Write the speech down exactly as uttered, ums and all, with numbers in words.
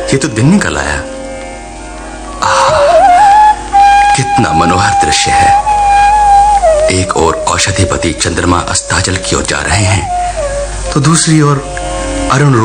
ये तो दिन निकल आया। आह, कितना मनोहर दृश्य है। एक ओर औषधिपति चंद्रमा अस्ताचल की ओर जा रहे हैं, तो दूसरी ओर अरुण